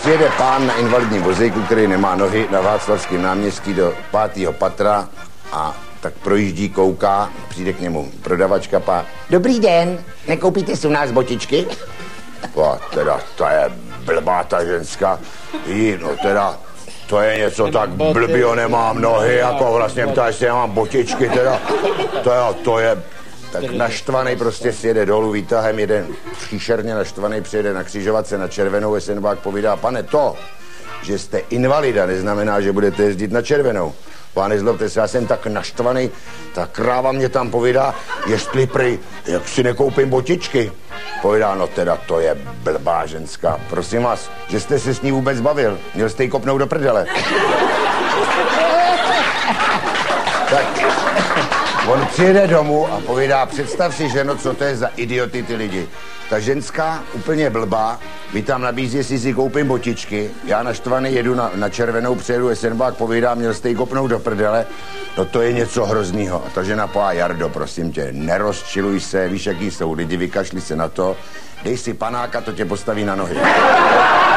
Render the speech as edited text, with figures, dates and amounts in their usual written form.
Přijede pán na invalidním vozíku, který nemá nohy, na Václavském náměstí do 5. patra a tak projíždí, kouká, přijde k němu prodavačka, pá. Dobrý den, nekoupíte si u nás botičky? A teda, to je blbá ta ženská. No teda, to je něco tak blbýho, nemám nohy, jako vlastně ptá, jestli já mám botičky, teda. To je tak naštvaný prostě si jede dolů výtahem, jeden příšerně naštvaný přijede na křižovatce na červenou, Esenbák povídá, pane, to, že jste invalida, neznamená, že budete jezdit na červenou. Pane, zlobte se, já jsem tak naštvaný, ta kráva mě tam povídá, jestli prý, jak si nekoupím botičky. Povídá, no teda, to je blbá ženská. Prosím vás, že jste se s ní vůbec bavil, měl jste jí kopnout do prdele. Tak on přijede domů a povídá, představ si, ženo, co to je za idioty ty lidi. Ta ženská, úplně blbá, mi tam nabízí, jestli si koupím botičky, já naštvaný jedu na červenou, přijedu, Esenbák povídá, měl jste jí kopnout do prdele, no to je něco hroznýho. A ta žena pová, Jardo, prosím tě, nerozčiluj se, víš, jaký jsou lidi, vykašli se na to, dej si panáka, to tě postaví na nohy.